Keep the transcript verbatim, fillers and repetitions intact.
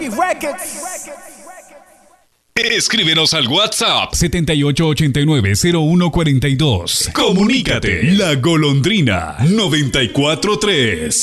Records. Escríbenos al WhatsApp setenta y ocho ochenta y nueve cero uno cuarenta y dos. Comunícate. La Golondrina noventa y cuatro tres.